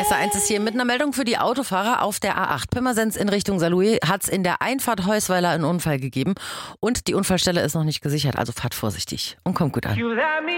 SR1 ist hier mit einer Meldung für die Autofahrer auf der A8. Pirmasens in Richtung Saarlouis hat es in der Einfahrt Heusweiler einen Unfall gegeben und die Unfallstelle ist noch nicht gesichert, also fahrt vorsichtig und kommt gut an.